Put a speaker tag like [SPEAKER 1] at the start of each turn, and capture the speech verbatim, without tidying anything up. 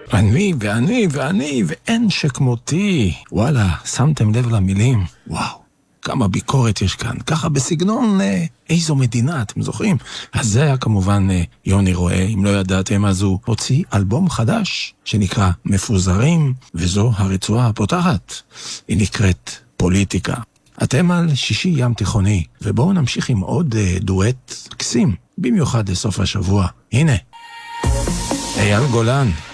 [SPEAKER 1] אני ואני ואני ואין שכמותי. וואלה, שמתם לב למילים? וואו. כמה ביקורת יש כאן, ככה בסגנון אה, איזו מדינה, אתם זוכרים? אז זה היה כמובן אה, יוני רואה, אם לא ידעתם, אז הוא הוציא אלבום חדש שנקרא מפוזרים, וזו הרצועה הפותחת. היא נקראת פוליטיקה. אתם על שישי ים תיכוני, ובואו נמשיך עם עוד אה, דואט קסים, במיוחד לסוף השבוע. הנה, אייל גולן.